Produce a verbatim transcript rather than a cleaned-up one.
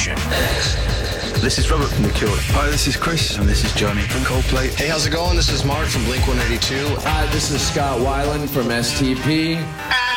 station. This is Robert from The Cure. Hi, this is Chris, and this is Johnny from Coldplay. Hey, how's it going? This is Mark from Blink one eighty-two. Hi, this is Scott Weiland from S T P.